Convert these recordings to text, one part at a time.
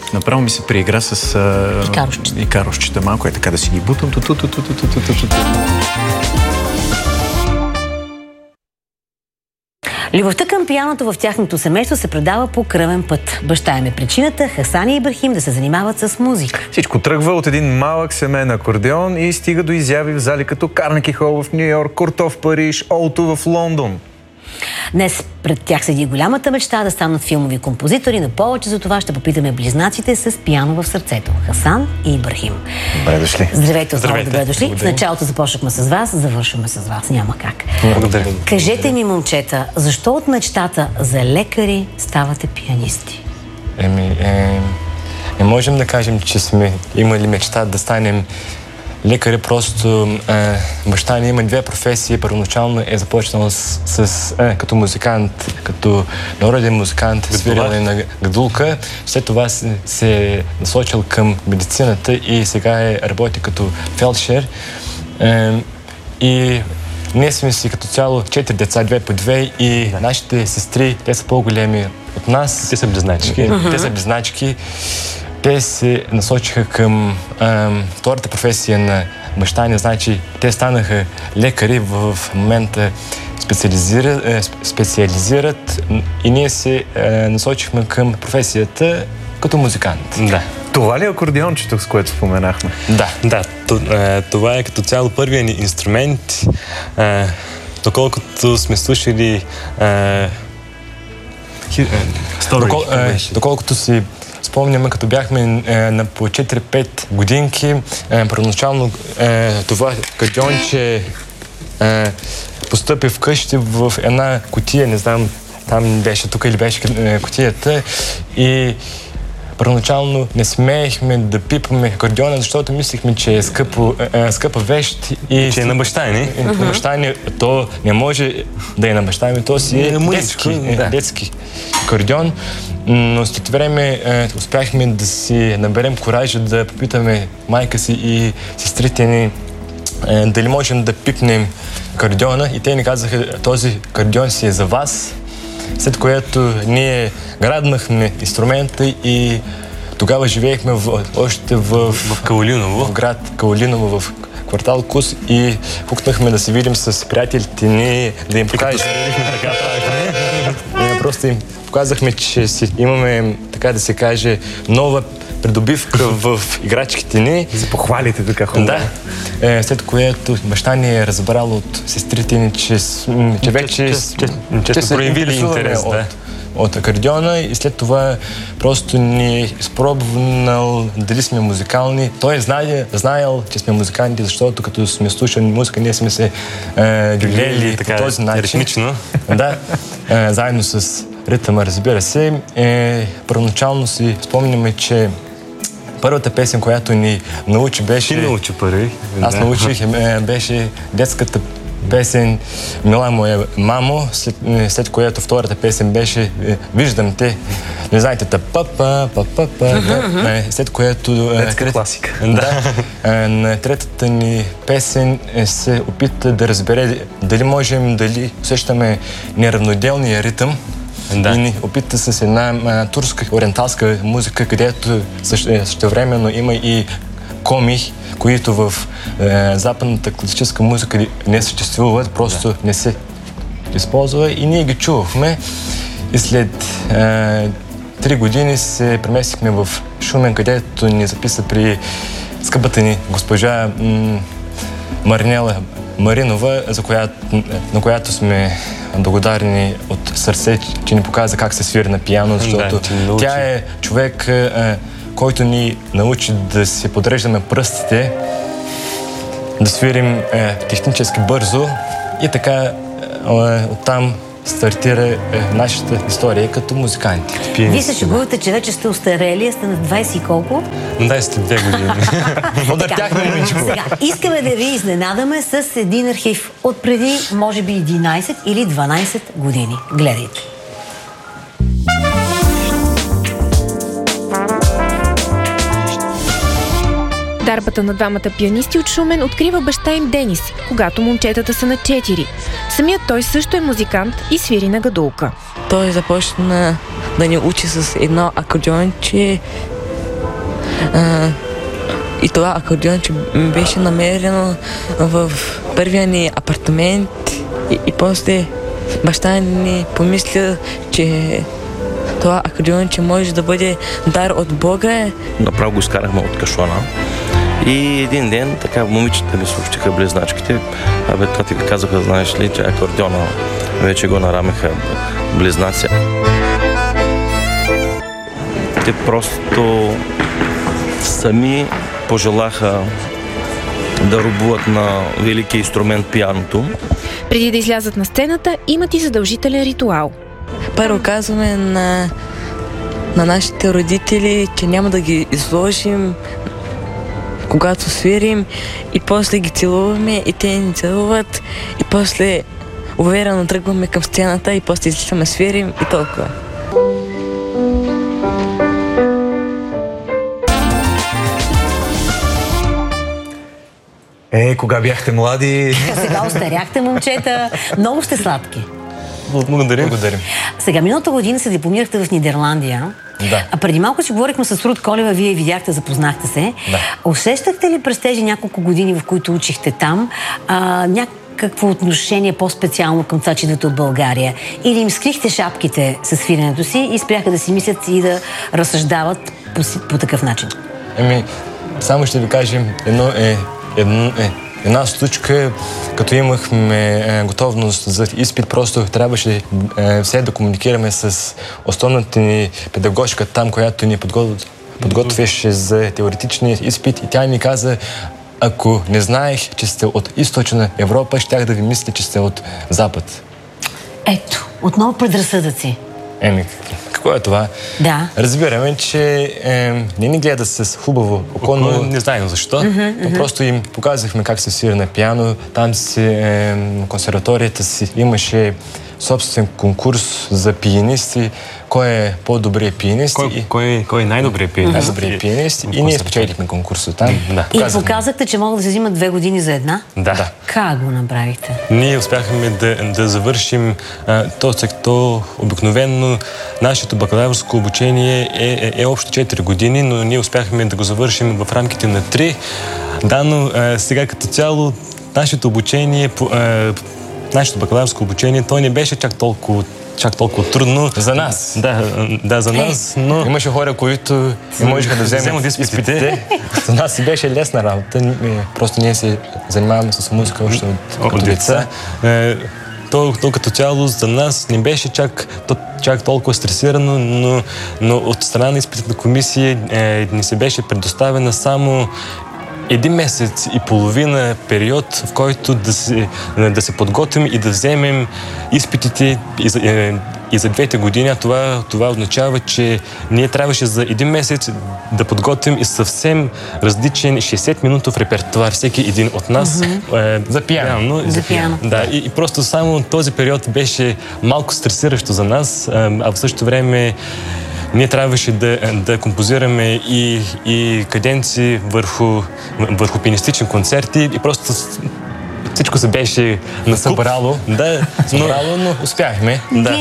Направо ми се преигра с икарушчета. Малко е така да си ги бутам. Любовта към пианото в тяхното семейство се предава по кръвен път. Баща им е причината Хасан и Ибрахим да се занимават с музика. Всичко тръгва от един малък семейен акордеон и стига до изяви в зали като Карнеги Хол в Ню Йорк, Курто в Париж, Олто в Лондон. Днес пред тях седи голямата мечта да станат филмови композитори, но повече за това ще попитаме близнаците с пиано в сърцето – Хасан и Ибрахим. Добре дошли. Здравейте, отново добре дошли. В началото започнахме с вас, завършваме с вас. Няма как. Благодаря. Кажете ми, момчета, защо от мечтата за лекари ставате пианисти? Не можем да кажем, че сме имали мечта да станем лекари, просто баща ни има две професии. Първоначално е започнал като музикант, като народен музикант, свирил на гадулка. След това се е насочил към медицината и сега работи като фелдшер. И ние сме си като цяло 4 деца, 2 по 2 и нашите сестри, те са по-големи от нас. Те са близначки. Те са близначки. Те се насочиха към втората професия на баща ни, значи те станаха лекари, в момента специализират и ние се насочихме към професията като музикант. Да. Това ли е акордеончето, с което споменахме? Да. Това е като цяло първият ни инструмент. Доколкото сме слушали доколкото си спомняме, като бяхме на по 4-5 годинки, първоначално това акордеонче постъпи вкъщи в една кутия, не знам, там беше тук или беше кутията, и първоначално не смеехме да пипаме акордеона, защото мислихме, че е скъпа вещ и че е на баща ни. На баща ни, то не може да е на баща ми, то си е детски акордеон. Но след време успяхме да си наберем коража да попитаме майка си и сестрите ни дали можем да пипнем акордеона, и те ни казаха: този акордеон си е за вас. След което ние граднахме инструмента и тогава живеехме още в Каолиново. В град Каолиново, в квартал Кус, и пукнахме да се видим с приятелите ни, да им покажем. Просто им показахме, че имаме, така да се каже, нова придобивка в играчките ни. За похвалите така хубаво. Да. След което баща ни е разбрал от сестрите ни, че вече са проявили интерес от акордеона, и след това просто ни е изпробвал дали сме музикални. Той е знаел, че сме музиканти, защото като сме слушали музика, ние сме се люлели по този начин. Ритмично. Да, заедно с ритъма, разбира се. Първоначално си спомняме, че първата песен, която ни научи, беше... Ти научи първи. Аз научих, беше детската песен "Мила моя мамо", след което втората песен беше "Виждам те". Не знаете, па-па. След което... Детска класика. Да. На третата ни песен се опита да разбере дали можем, дали усещаме неравноделния ритъм. И ни опита с една турска ориенталска музика, където същевременно има и коми, които в западната класическа музика не съществуват, просто не се използва, и ние ги чувахме. И след 3 години се преместихме в Шумен, където ни записа при скъпата ни госпожа Маринела Маринова, на която сме благодарни от сърце, че ни показа как се свири на пиано, защото тя е човек, който ни научи да се подреждаме пръстите, да свирим технически бързо, и така оттам стартира нашата история като музиканти. Вие се шегувате, че вече сте остарели, сте на 20 и колко? Да, сте 2 години. Подъртяхме момичко. Искаме да ви изненадаме с един архив от преди, може би, 11 или 12 години. Гледайте. Дарбата на двамата пианисти от Шумен открива баща им Денис, когато момчетата са на 4. Самият той също е музикант и свири на гадулка. Той започна да ни учи с едно акордеонче И това акордеон, че беше намерено в първия ни апартамент и после баща ни помисля, че това акордеон, че може да бъде дар от Бога. Направо го изкарахме от кашона. И един ден така момичета ми съобщиха близначките. Абе, тати ви казаха, знаеш ли, че акордеона вече го нарамиха близнаци. Те просто сами пожелаха да робуват на великия инструмент пианото. Преди да излязат на сцената, имат и задължителен ритуал. Първо казваме на нашите родители, че няма да ги изложим, когато свирим, и после ги целуваме и те ни целуват, и после уверено тръгваме към сцената и после излизаме, свирим и толкова. Кога бяхте млади? Сега остаряхте, момчета. Много сте сладки. Благодарим. Сега, миналата година се дипломирахте в Нидерландия. Да. А преди малко си говорихме с Руд Колева, вие видяхте, запознахте се. Да. Усещахте ли през тези няколко години, в които учихте там, някакво отношение по-специално към това, че идвате от България? Или им скрихте шапките с свиренето си и спряха да си мислят и да разсъждават по такъв начин? Само ще ви кажем една случка, като имахме готовност за изпит, просто трябваше все да комуникираме с основната ни педагогка там, която ни подготвяше за теоретичния изпит, и тя ми каза: ако не знаех, че сте от източна Европа, щях да ви мисля, че сте от Запад. Ето, отново предразсъдъци. Какво е това? Да. Разбираме, че не ни гледа с хубаво око, но не знаем защо. Просто им показахме как се свири на пиано. Там консерваторията си имаше собствен конкурс за пианисти. Кой е по-добрият пианист? Кой е най-добрият пианист? Най-добрият пианист. И ние спечелихме конкурса там. И показахте, че могат да се взимат 2 години за една? Да. Как го направихте? Ние успяхме да завършим то обикновено. Нашето бакалавърско обучение е общо 4 години, но ние успяхме да го завършим в рамките на 3. Да, но сега като цяло нашето обучение, нашето бакалавърско обучение, то не беше чак толкова трудно. За нас. Да, за нас, но... Имаше хора, които не можеха да вземат изпитите. За нас си беше лесна работа. Просто ние се занимаваме с музика още от деца. То като цяло за нас не беше чак толкова стресирано, но от страна на изпитната комисия ни се беше предоставена само 1 месец и половина период, в който да се подготвим и да вземем изпитите и за 2 години. Това означава, че ние трябваше за 1 месец да подготвим и съвсем различен 60-минутов репертуар, всеки един от нас. За пиано. Да, и просто само този период беше малко стресиращо за нас, а в същото време ние трябваше да композираме и каденци върху пианистични концерти, и просто всичко се беше събрало. Но успяхме.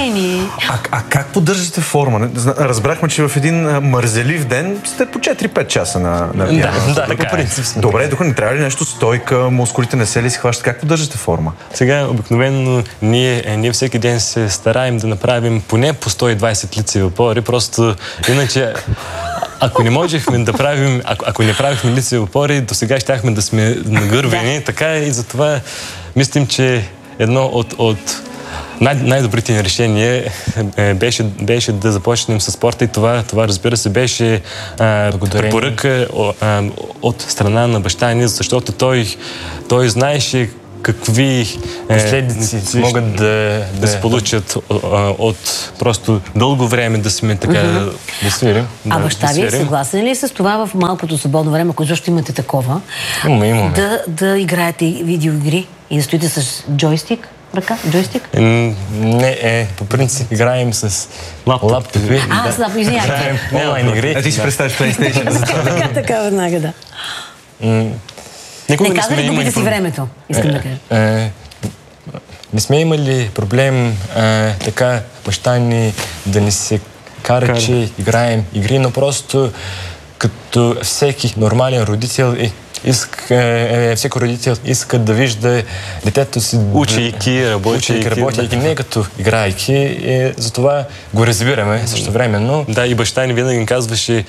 А как поддържате форма? Разбрахме, че в един мързелив ден сте по 4-5 часа на пиано. По принцип. Добре, докато не трябва ли нещо стойка, мускулите не се ли схващат? Как поддържате форма? Сега обикновено ние всеки ден се стараем да направим поне по 120 лицеви опори, просто иначе ако не можехме да правим, ако не правихме лицеви опори, до сега щяхме да сме нагървени, така, и затова мислим, че едно от най-добрите ни решения беше да започнем с спорта, и това разбира се беше препоръка от страна на баща ни, защото той знаеше какви последици могат да се получат от просто дълго време да сме така да свирим. А баща ви съгласен ли е с това в малкото свободно време, ако защо имате такова, имаме. Да играете видеоигри и да стоите с джойстик? Джойстик? Не, по принцип играем с лаптопи. Извинявайте. Онлайн игри. Ти си представиш PlayStation за това. Така веднага, да. Не каза ли губите си времето? Искам да кажа. Не сме имали проблем баща ни да ни се кара, че играем игри, но просто като всеки нормален родител всеки родител иска да вижда детето си учейки, работейки, не като играйки. Затова го разбираме същевременно. Да, и баща ни винаги казваше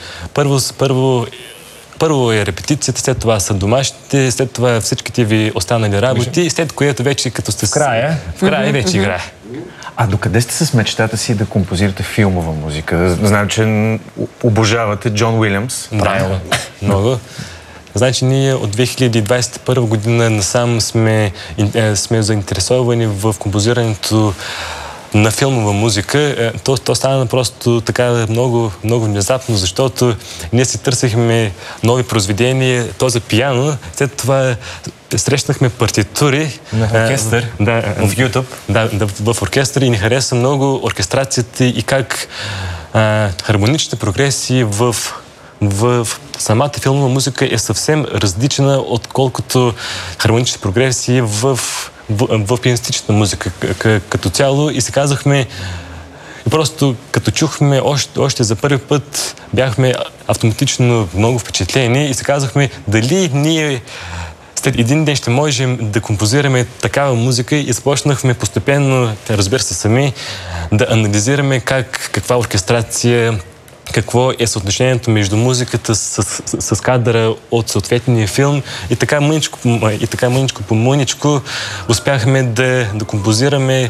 първо е репетицията, след това са домашните, след това всичките ви останали работи, след което вече като сте в края вече играе. А докъде сте с мечтата си да композирате филмова музика? Знам, че обожавате Джон Уилямс. Да, много. Значи ние от 2021 година насам сме заинтересовани в композирането на филмова музика. То стана просто така много внезапно, защото ние си търсихме нови произведения, то за пиано. След това срещнахме партитури на оркестър в YouTube. Да, в оркестър и ни хареса много оркестрацията и как хармоничните прогресии в самата филмова музика е съвсем различна, отколкото хармоничните прогресии в пианистичната музика като цяло. И се казахме, и просто като чухме още за първи път, бяхме автоматично много впечатлени и се казахме дали ние след един ден ще можем да композираме такава музика и започнахме постепенно, разбира се сами, да анализираме каква оркестрация, какво е съотношението между музиката с кадъра от съответния филм и така мъничко по мъничко успяхме да композираме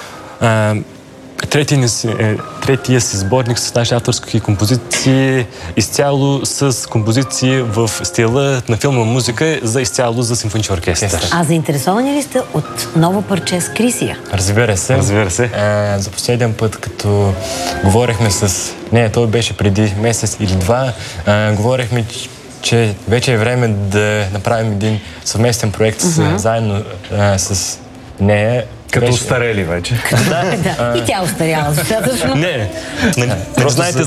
третия си сборник с наши авторски композиции, изцяло с композиции в стила на филмова музика, изцяло за симфоничен оркестър. А заинтересовани ли сте от ново парче с Крисия? Разбира се. За последен път, като говорихме с нея, той беше преди месец или два, говорихме, че вече е време да направим един съвместен проект заедно с нея. Като устарели вече. И тя устаряла достатъчно. Не, знаете,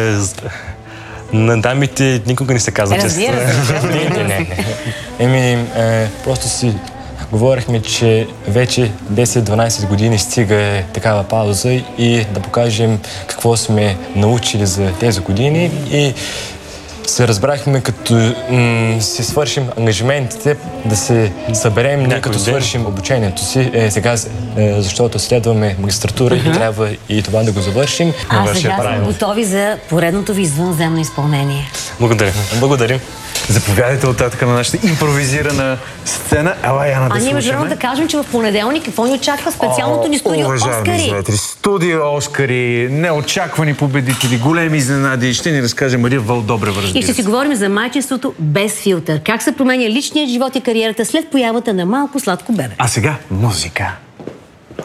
на дамите никога не се казва, че просто си говорихме, че вече 10-12 години стига такава пауза и да покажем какво сме научили за тези години и се разбрахме, като си свършим ангажиментите, да се съберем, ние като свършим обучението си. Сега, защото следваме магистратура и трябва и това да го завършим. А сега сме готови за поредното ви извънземно изпълнение. Благодарим. Заповядайте оттатък на нашата импровизирана сцена. Ела, Яна, да ние между да кажем, че в понеделник какво ни очаква специалното ни студио Оскари. Студио Оскари, неочаквани победители, големи изненади. Ще ни разкаже Мария Вълдобрева, разбира се. И ще си говорим за майчинството без филтър. Как се променя личният живот и кариерата след появата на малко сладко бебе. А сега музика.